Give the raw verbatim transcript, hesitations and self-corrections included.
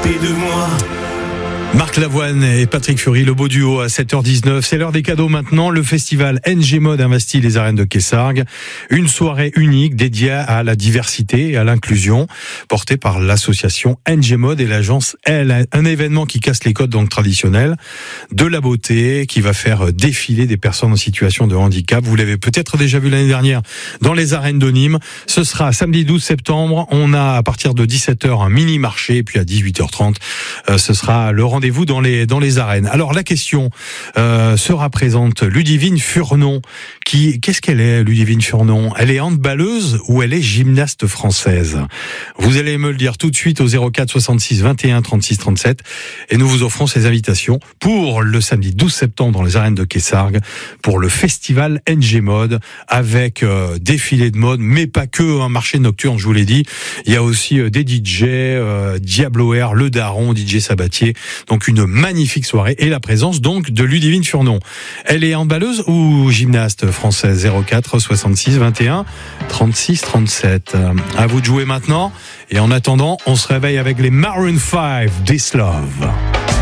côté de moi. Marc Lavoine et Patrick Fury, le beau duo à sept heures dix-neuf. C'est l'heure des cadeaux maintenant. Le festival N G Mode investit les arènes de Kessargues. Une soirée unique dédiée à la diversité et à l'inclusion, portée par l'association N G Mode et l'agence Elle. Un événement qui casse les codes donc traditionnels, de la beauté, qui va faire défiler des personnes en situation de handicap. Vous l'avez peut-être déjà vu l'année dernière dans les arènes de Nîmes. Ce sera samedi douze septembre. On a à partir de dix-sept heures un mini-marché, et puis à dix-huit heures trente, euh, ce sera le rendez-vous Rendez-vous dans les dans les arènes. Alors la question euh, sera présente Ludivine Furnon. Qui qu'est-ce qu'elle est, Ludivine Furnon? Elle est handballeuse ou elle est gymnaste française? Vous allez me le dire tout de suite au zéro quatre soixante-six vingt et un trente-six trente-sept et nous vous offrons ces invitations pour le samedi douze septembre dans les arènes de Kessargues pour le festival N G Mode avec euh, défilé de mode, mais pas que un marché nocturne. Je vous l'ai dit, il y a aussi euh, des D J, euh, Diablo Air, Le Daron, D J Sabatier. Donc une magnifique soirée et la présence donc de Ludivine Furnon. Elle est handballeuse ou gymnaste française? Zéro quatre soixante-six vingt et un trente-six trente-sept. À vous de jouer maintenant et en attendant, on se réveille avec les Maroon five, This Love.